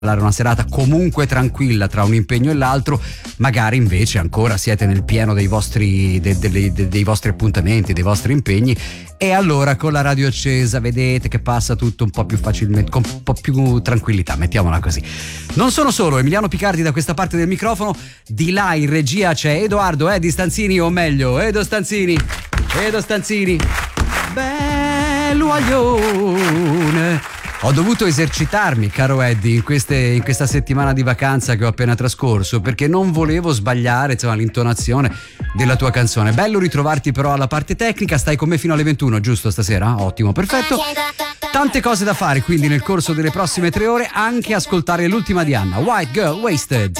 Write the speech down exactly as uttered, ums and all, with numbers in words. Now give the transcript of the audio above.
una serata comunque tranquilla tra un impegno e l'altro, magari invece ancora siete nel pieno dei vostri, de, de, de, dei vostri appuntamenti, dei vostri impegni, e allora con la radio accesa vedete che passa tutto un po' più facilmente, con un po' più tranquillità, mettiamola così. Non sono solo Emiliano Picardi da questa parte del microfono, di là in regia c'è Edoardo Edi Stanzini, o meglio Edo Stanzini, Edo Stanzini, bello aglione. Ho dovuto esercitarmi, caro Eddie, in, queste, in questa settimana di vacanza che ho appena trascorso, perché non volevo sbagliare, insomma, l'intonazione della tua canzone. Bello ritrovarti però alla parte tecnica. Stai con me fino alle ventuno, giusto stasera? Ottimo, perfetto. Tante cose da fare quindi nel corso delle prossime tre ore, anche ascoltare l'ultima di Anna, White Girl Wasted.